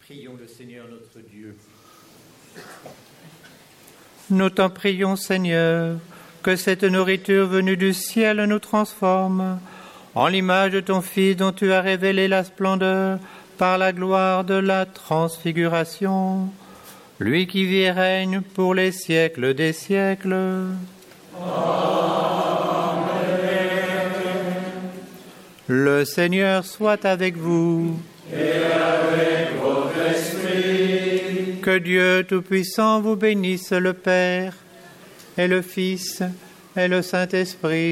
Prions le Seigneur notre Dieu. Nous t'en prions, Seigneur, que cette nourriture venue du ciel nous transforme en l'image de ton Fils dont tu as révélé la splendeur par la gloire de la transfiguration, lui qui vit et règne pour les siècles des siècles. Amen. Le Seigneur soit avec vous. Et avec votre esprit. Que Dieu Tout-Puissant vous bénisse, le Père et le Fils et le Saint-Esprit.